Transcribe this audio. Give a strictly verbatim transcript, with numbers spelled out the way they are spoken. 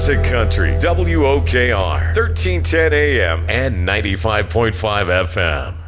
Classic Country, W O K R, thirteen ten A M and ninety-five point five F M.